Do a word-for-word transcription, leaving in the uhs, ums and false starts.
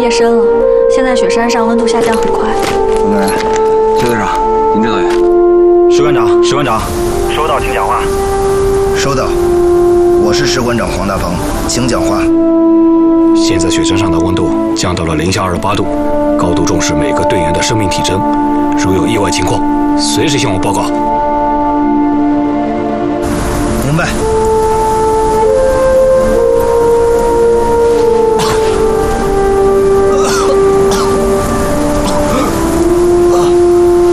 夜深了，现在雪山上温度下降很快。 副队，谢队长，您这导演。 士官长，士官长， 收到，请讲话。 收到，我是士官长黄大鹏，请讲话。 现在雪山上的温度降到了零下二十八度，高度重视每个队员的生命体征，如有意外情况，随时向我报告。 明白。